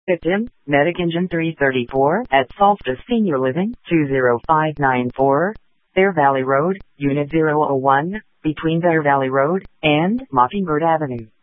Victim, Medic Engine 334 at Solstice Senior Living, 20594, Bear Valley Road, Unit 001, between Bear Valley Road and Mockingbird Avenue.